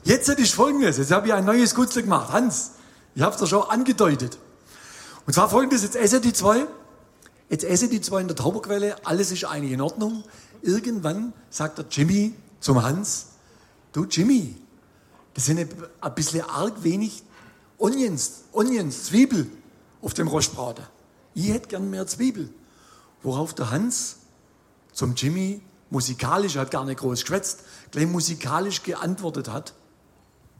Jetzt ist Folgendes, jetzt habe ich ein neues Gutzle gemacht. Hans, ich habe es dir schon angedeutet. Und zwar Folgendes, jetzt essen die zwei in der Tauberquelle, alles ist eigentlich in Ordnung. Irgendwann sagt der Jimmy zum Hans, du Jimmy, das sind ein bisschen arg wenig Onions, Zwiebel auf dem Rostbraten. Ich hätte gern mehr Zwiebel. Worauf der Hans zum Jimmy musikalisch, er hat gar nicht groß geschwätzt, gleich musikalisch geantwortet hat.